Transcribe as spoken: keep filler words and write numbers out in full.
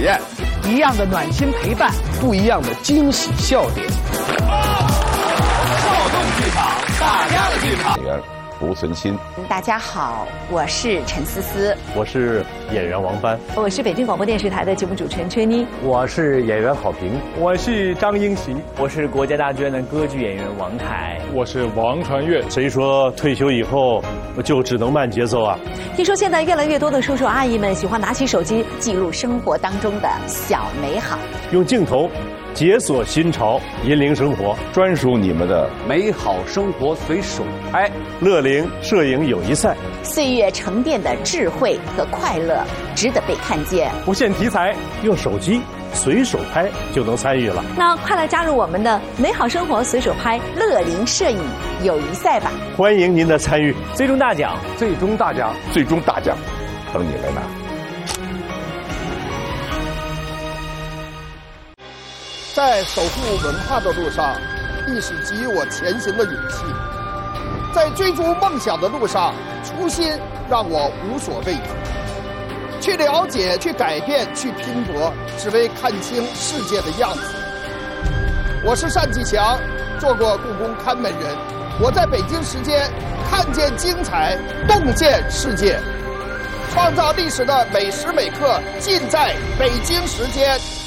验， 一样的暖心陪伴， 不一样的惊喜笑点。 少动剧场，大家的剧场。 演员胡存新。 大家好，我是陈思思， 我是演员王帆， 我是北京广播电视台的节目主持人崔妮， 我是演员郝平， 我是张英奇， 我是国家大剧院的歌剧演员王凯， 我是王传岳。 谁说退休以后就只能慢节奏啊？ 听说现在越来越多的叔叔阿姨们喜欢拿起手机记录生活当中的小美好， 用镜头解锁新潮，引领生活， 专属你们的美好生活随手拍。 乐龄摄影友谊赛， 岁月沉淀的智慧和快乐值得被看见。 不限题材， 用手机随手拍就能参与了。 那快来加入我们的美好生活随手拍乐龄摄影友谊赛吧！ 欢迎您的参与， 最终大奖， 最终大奖， 最终大奖，等你来拿。 在守护文化的路上，历史给予我前行的勇气；在追逐梦想的路上，初心让我无所畏惧。去了解，去改变，去拼搏，只为看清世界的样子。我是单霁翔，做过故宫看门人。我在北京时间看见精彩，洞见世界，创造历史的每时每刻，尽在北京时间。